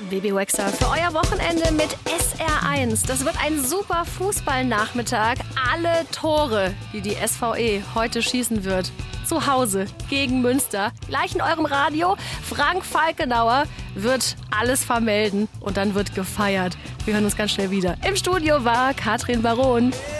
Baby Waxer für euer Wochenende mit SR1. Das wird ein super Fußballnachmittag. Alle Tore, die die SVE heute schießen wird, zu Hause gegen Münster. Gleich in eurem Radio. Frank Falkenauer wird alles vermelden und dann wird gefeiert. Wir hören uns ganz schnell wieder. Im Studio war Katrin Baron.